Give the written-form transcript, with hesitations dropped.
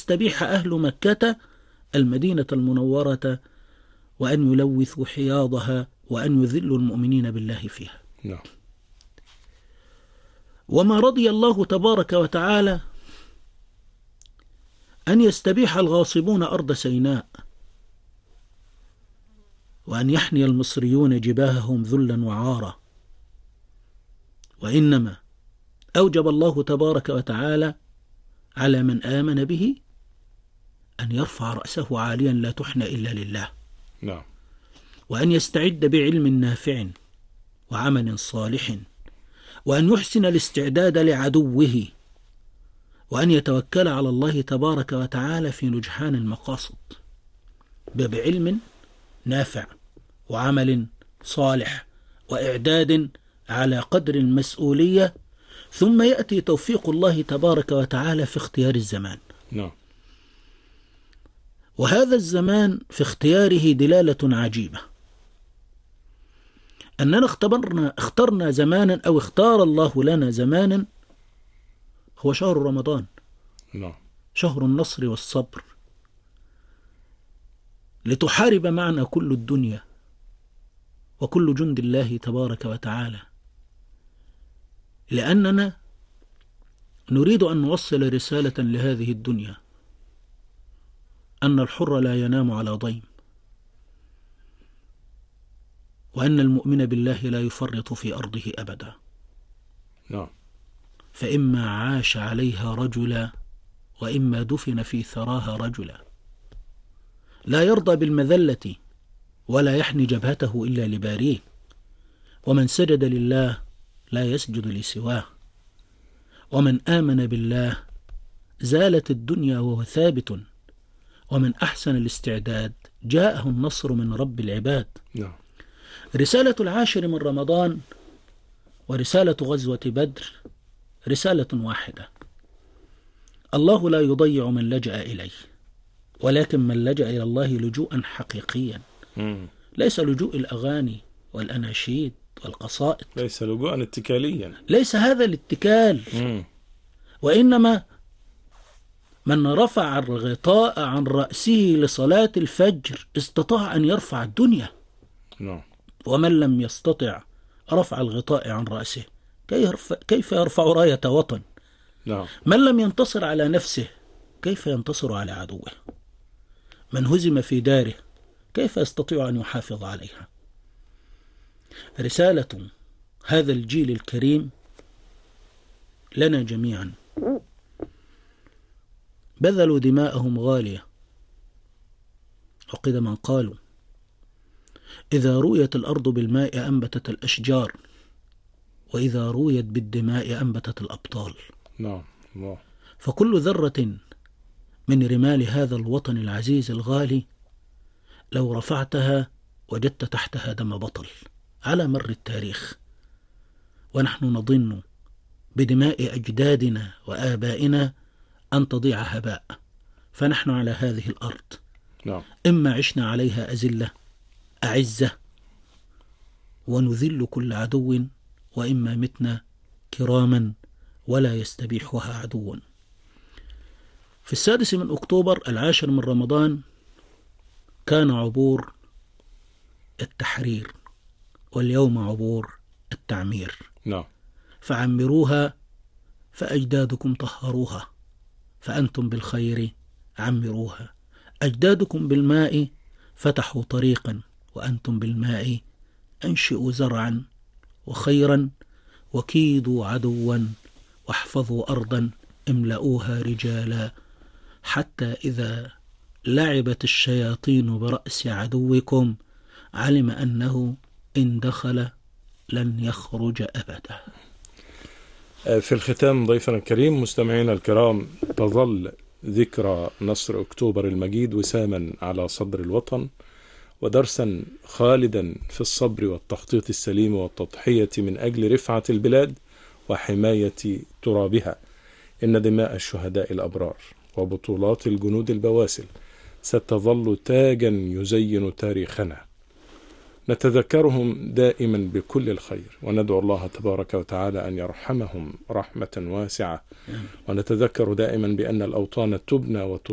يستبيح أهل مكة المدينة المنورة وأن يلوثوا حياضها وأن يذلوا المؤمنين بالله فيها. نعم. وما رضي الله تبارك وتعالى أن يستبيح الغاصبون أرض سيناء وأن يحني المصريون جباههم ذلا وعارا، وإنما أوجب الله تبارك وتعالى على من آمن به أن يرفع رأسه عاليا لا تحنى إلا لله. نعم. وأن يستعد بعلم نافع وعمل صالح، وأن يحسن الاستعداد لعدوه، وأن يتوكل على الله تبارك وتعالى في نجحان المقاصد بعلم نافع وعمل صالح وإعداد على قدر المسؤولية، ثم يأتي توفيق الله تبارك وتعالى في اختيار الزمان. نعم. وهذا الزمان في اختياره دلالة عجيبة، أننا اخترنا زمانا، أو اختار الله لنا زمانا، هو شهر رمضان. نعم. شهر النصر والصبر، لتحارب معنا كل الدنيا وكل جند الله تبارك وتعالى، لأننا نريد أن نوصل رسالة لهذه الدنيا أن الحر لا ينام على ضيم، وأن المؤمن بالله لا يفرط في أرضه أبدا. نعم. فإما عاش عليها رجلا وإما دفن في ثراها رجلا، لا يرضى بالمذلة ولا يحني جبهته إلا لباريه، ومن سجد لله لا يسجد لسواه، ومن آمن بالله زالت الدنيا وهو ثابت، ومن أحسن الاستعداد جاءه النصر من رب العباد. نعم. رسالة العاشر من رمضان ورسالة غزوة بدر رسالة واحدة: الله لا يضيع من لجأ إليه، ولكن من لجأ إلى الله لجوءا حقيقيا، ليس لجوء الأغاني والأناشيد والقصائد، ليس لجوءا اتكاليا، ليس هذا الاتكال، وإنما من رفع الغطاء عن رأسه لصلاة الفجر استطاع أن يرفع الدنيا. نعم. ومن لم يستطع رفع الغطاء عن رأسه كيف يرفع راية وطن؟ نعم. من لم ينتصر على نفسه كيف ينتصر على عدوه؟ من هزم في داره كيف يستطيع أن يحافظ عليها؟ رسالة هذا الجيل الكريم لنا جميعا، بذلوا دماءهم غالية، وقدما قالوا: إذا رويت الأرض بالماء أنبتت الأشجار، وإذا رويت بالدماء أنبتت الأبطال. نعم. الله. فكل ذرة من رمال هذا الوطن العزيز الغالي لو رفعتها وجدت تحتها دم بطل على مر التاريخ، ونحن نظن بدماء أجدادنا وآبائنا أن تضيع هباء، فنحن على هذه الأرض نعم. إما عشنا عليها أزلة أعزة ونذل كل عدو، وإما متنا كراما ولا يستبيحها عدو. في 6 أكتوبر 10 من رمضان كان عبور التحرير، واليوم عبور التعمير. نعم. فعمروها فأجدادكم طهروها، فأنتم بالخير عمروها. أجدادكم بالماء فتحوا طريقا، وأنتم بالماء أنشئوا زرعا وخيرا، وكيدوا عدوا واحفظوا أرضا املؤوها رجالا، حتى إذا لعبت الشياطين برأس عدوكم علم أنه إن دخل لن يخرج أبدا. في الختام ضيفنا الكريم، مستمعينا الكرام، تظل ذكرى نصر أكتوبر المجيد وساما على صدر الوطن، ودرسا خالدا في الصبر والتخطيط السليم والتضحية من أجل رفعة البلاد وحماية ترابها. إن دماء الشهداء الأبرار وبطولات الجنود البواسل ستظل تاجا يزين تاريخنا، نتذكرهم دائما بكل الخير، وندعو الله تبارك وتعالى أن يرحمهم رحمة واسعة، ونتذكر دائما بأن الأوطان تبنى